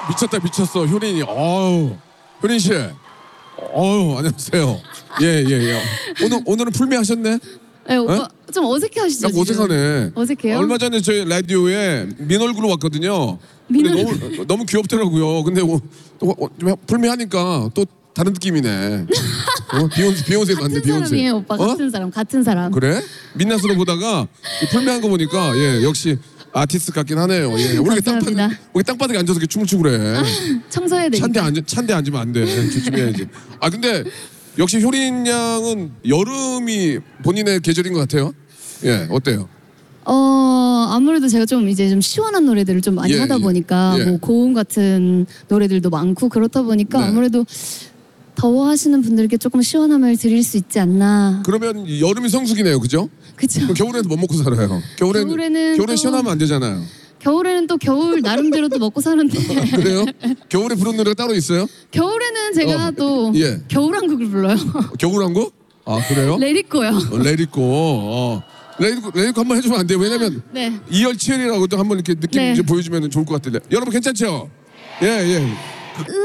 미쳤다 미쳤어 효린이. 어우 효린 씨. 어우 안녕하세요. 예예예. 오늘은 풀미 하셨네. 네, 오빠 좀 어색해하시죠? 약 어색하네. 어색해요? 얼마 전에 저희 라디오에 민얼굴로 왔거든요. 근데 너무 귀엽더라고요. 근데 좀 풀미 하니까 또 다른 느낌이네. 비욘세 맞네. 같은 비욘세. 사람이에요, 오빠. 같은 사람. 그래? 민낯으로 보다가 풀미한 거 보니까 역시 아티스트 같긴 하네요. 예. 우리 땅바닥에 앉아서 이렇게 춤을 추고 그래. 청소해야 되니까. 찬데 앉으면 안 돼. 조심해야지. 근데 역시 효린 양은 여름이 본인의 계절인 것 같아요. 예, 어때요? 아무래도 제가 좀 이제 좀 시원한 노래들을 좀 많이 하다 보니까 뭐 고음 같은 노래들도 많고 그렇다 보니까 네. 아무래도 더워하시는 분들께 조금 시원함을 드릴 수 있지 않나. 그러면 여름이 성수기네요, 그죠? 그렇죠. 그럼 겨울에는 뭐 먹고 살아요? 겨울에는 시원하면 안 되잖아요. 겨울에는 또 겨울 나름대로 또 먹고 사는데. 그래요? 겨울에 부른 노래가 따로 있어요? 겨울에는 제가 또 예. 겨울왕국을 불러요. 겨울왕국? 그래요? 레디코요. 레디코. 레디코 한번 해주면 안 돼요? 왜냐면 네. 이열치열이라고 또 한번 이렇게 느낌 네. 좀 보여주면 좋을 것 같은데. 여러분 괜찮죠? 예.